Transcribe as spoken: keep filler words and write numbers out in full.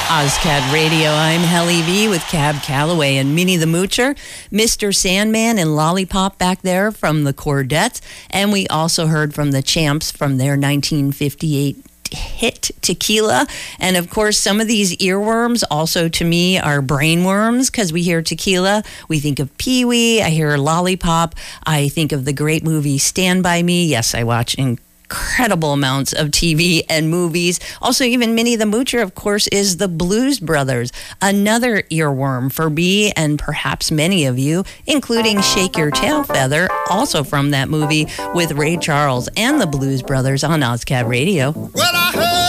Ozcad Radio. I'm Helly V with Cab Calloway and Minnie the Moocher, Mister Sandman and Lollipop back there from the Chordettes. And we also heard from the Champs from their nineteen fifty-eight hit Tequila. And of course, some of these earworms also to me are brainworms, because we hear Tequila, we think of Pee-wee, I hear Lollipop, I think of the great movie Stand By Me. Yes, I watch incredible amounts of T V and movies. Also, even Minnie the Moocher, of course, is the Blues Brothers, another earworm for me and perhaps many of you, including Shake Your Tail Feather, also from that movie with Ray Charles and the Blues Brothers on Ozcad Radio. Well, I heard